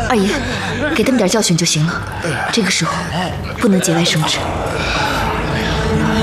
二爷，给他们点教训就行了。这个时候不能节外生枝。